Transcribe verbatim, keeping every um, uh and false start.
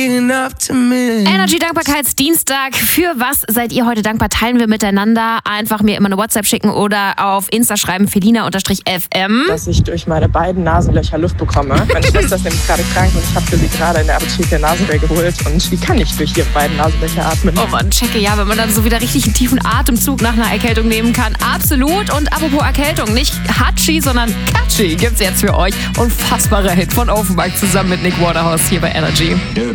Energy Dankbarkeitsdienstag. Für was seid ihr heute dankbar? Teilen wir miteinander. Einfach mir immer eine WhatsApp schicken oder auf Insta schreiben, Felina-F M. Dass ich durch meine beiden Nasenlöcher Luft bekomme. Meine Schwester ist nämlich gerade krank und ich habe für sie gerade in der Apotheke Nasenspray geholt und die kann nicht durch ihre beiden Nasenlöcher atmen. Oh man, checke ja, wenn man dann so wieder richtig einen tiefen Atemzug nach einer Erkältung nehmen kann. Absolut. Und apropos Erkältung, nicht Hatschi, sondern Katschi gibt's jetzt für euch. Unfassbarer Hit von Offenbach zusammen mit Nick Waterhouse hier bei Energy.